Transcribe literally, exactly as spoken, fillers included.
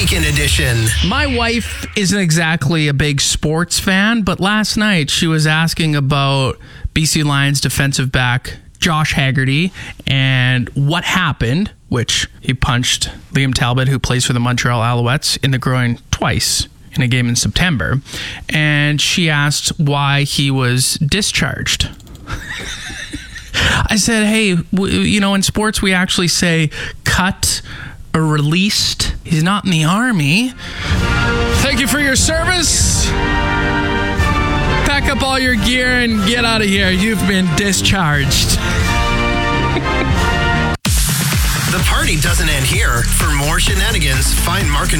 Weekend Edition. My wife isn't exactly a big sports fan, but last night she was asking about B C Lions defensive back Josh Haggerty and what happened, which he punched Liam Talbot, who plays for the Montreal Alouettes, in the groin twice in a game in September. And she asked why he was discharged. I said, hey, w- you know, in sports we actually say cut or released. He's not in the Army. Thank you for your service. Pack up all your gear and get out of here. You've been discharged. The party doesn't end here. For more shenanigans, find Mark and